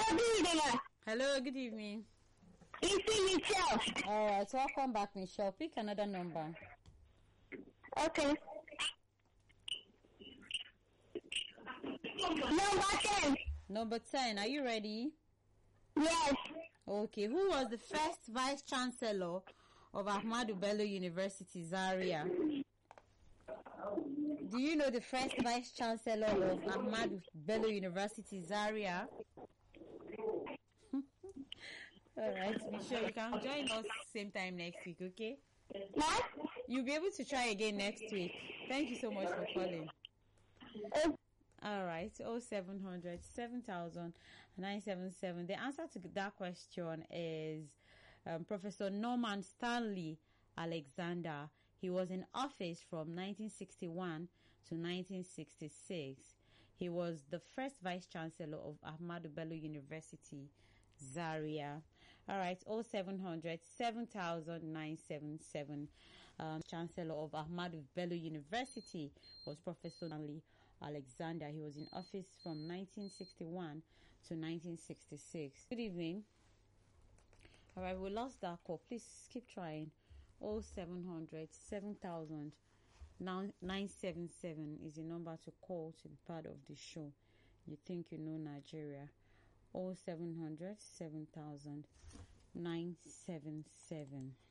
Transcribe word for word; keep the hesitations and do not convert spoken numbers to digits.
good evening. Hello, good evening. It's Michelle. Alright, welcome back, Michelle. Pick another number. Okay. Number ten. Number ten, are you ready? Yes. Okay, who was the first Vice Chancellor of Ahmadu Bello University, Zaria? Do you know the first Vice Chancellor of Ahmadu Bello University, Zaria? Alright, Michelle, you can join us same time next week, okay? What? You'll be able to try again next week. Thank you so much for calling. Uh, Alright, oh seven hundred, seven thousand, nine seven seven. The answer to that question is um, Professor Norman Stanley Alexander. He was in office from nineteen sixty-one to nineteen sixty-six. He was the first Vice Chancellor of Ahmadu Bello University, Zaria. Alright, oh seven hundred, seven thousand, nine seven seven. Um, Chancellor of Ahmadu Bello University was Professor Stanley Alexander. He was in office from nineteen sixty-one to nineteen sixty-six. Good evening. Alright, we lost that call. Please keep trying. oh seven hundred, seven thousand, nine seven seven is the number to call to be part of the show. You think you know Nigeria. oh seven hundred, seven thousand, nine seven seven.